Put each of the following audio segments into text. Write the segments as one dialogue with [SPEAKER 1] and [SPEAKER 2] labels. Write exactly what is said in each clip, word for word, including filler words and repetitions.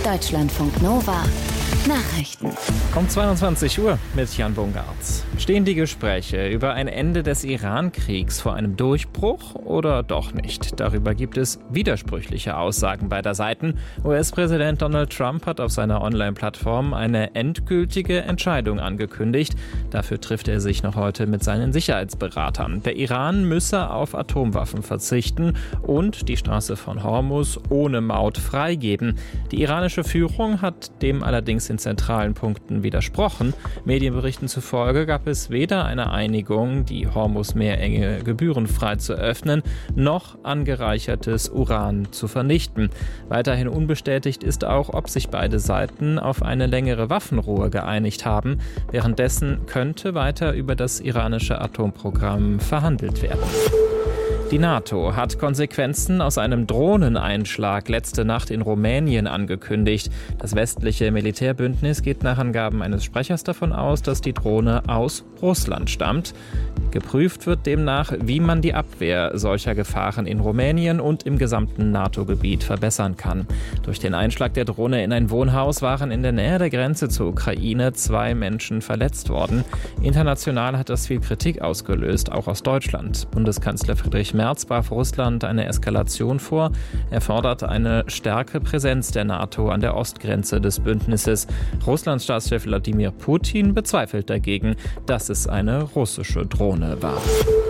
[SPEAKER 1] Deutschlandfunk Nova Nachrichten.
[SPEAKER 2] Um zweiundzwanzig Uhr mit Jan Bungart. Stehen die Gespräche über ein Ende des Iran-Kriegs vor einem Durchbruch oder doch nicht? Darüber gibt es widersprüchliche Aussagen beider Seiten. U S-Präsident Donald Trump hat auf seiner Online-Plattform eine endgültige Entscheidung angekündigt. Dafür trifft er sich noch heute mit seinen Sicherheitsberatern. Der Iran müsse auf Atomwaffen verzichten und die Straße von Hormuz ohne Maut freigeben. Die iranische Führung hat dem allerdings in zentralen Punkten widersprochen. Medienberichten zufolge gab es weder eine Einigung, die Hormuz-Meerenge gebührenfrei zu öffnen, noch angereichertes Uran zu vernichten. Weiterhin unbestätigt ist auch, ob sich beide Seiten auf eine längere Waffenruhe geeinigt haben. Währenddessen könnte weiter über das iranische Atomprogramm verhandelt werden. Die NATO hat Konsequenzen aus einem Drohneneinschlag letzte Nacht in Rumänien angekündigt. Das westliche Militärbündnis geht nach Angaben eines Sprechers davon aus, dass die Drohne aus Russland stammt. Geprüft wird demnach, wie man die Abwehr solcher Gefahren in Rumänien und im gesamten NATO-Gebiet verbessern kann. Durch den Einschlag der Drohne in ein Wohnhaus waren in der Nähe der Grenze zur Ukraine zwei Menschen verletzt worden. International hat das viel Kritik ausgelöst, auch aus Deutschland. Bundeskanzler Friedrich Merz warf Russland eine Eskalation vor. Er fordert eine starke Präsenz der NATO an der Ostgrenze des Bündnisses. Russlands Staatschef Wladimir Putin bezweifelt dagegen, dass es eine russische Drohne war.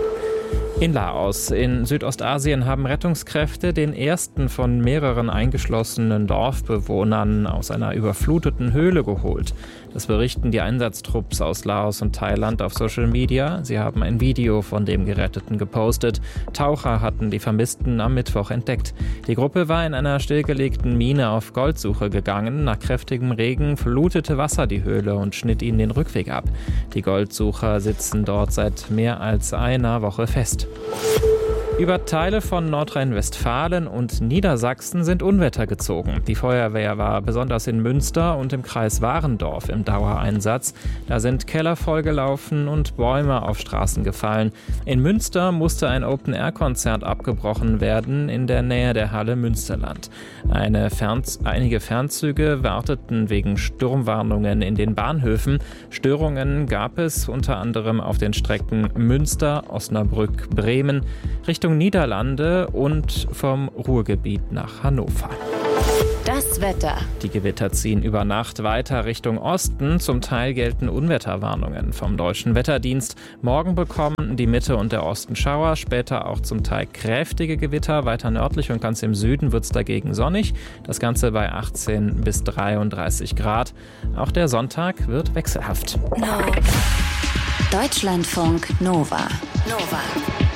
[SPEAKER 2] In Laos in Südostasien haben Rettungskräfte den ersten von mehreren eingeschlossenen Dorfbewohnern aus einer überfluteten Höhle geholt. Das berichten die Einsatztrupps aus Laos und Thailand auf Social Media. Sie haben ein Video von dem Geretteten gepostet. Taucher hatten die Vermissten am Mittwoch entdeckt. Die Gruppe war in einer stillgelegten Mine auf Goldsuche gegangen. Nach kräftigem Regen flutete Wasser die Höhle und schnitt ihnen den Rückweg ab. Die Goldsucher sitzen dort seit mehr als einer Woche fest. Über Teile von Nordrhein-Westfalen und Niedersachsen sind Unwetter gezogen. Die Feuerwehr war besonders in Münster und im Kreis Warendorf im Dauereinsatz. Da sind Keller vollgelaufen und Bäume auf Straßen gefallen. In Münster musste ein Open-Air-Konzert abgebrochen werden in der Nähe der Halle Münsterland. Eine Fernz- einige Fernzüge warteten wegen Sturmwarnungen in den Bahnhöfen. Störungen gab es unter anderem auf den Strecken Münster, Osnabrück, Bremen, Richtung Niederlande und vom Ruhrgebiet nach Hannover.
[SPEAKER 1] Das Wetter.
[SPEAKER 2] Die Gewitter ziehen über Nacht weiter Richtung Osten. Zum Teil gelten Unwetterwarnungen vom Deutschen Wetterdienst. Morgen bekommen die Mitte und der Osten Schauer, später auch zum Teil kräftige Gewitter. Weiter nördlich und ganz im Süden wird es dagegen sonnig. Das Ganze bei achtzehn bis dreiunddreißig Grad. Auch der Sonntag wird wechselhaft.
[SPEAKER 1] No. Deutschlandfunk Nova. Nova.